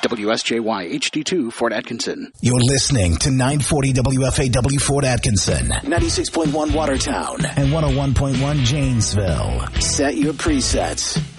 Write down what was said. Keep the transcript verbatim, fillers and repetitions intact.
W S J Y H D two, Fort Atkinson. You're listening to nine forty W F A W Fort Atkinson, ninety-six point one Watertown, and one oh one point one Janesville. Set your presets.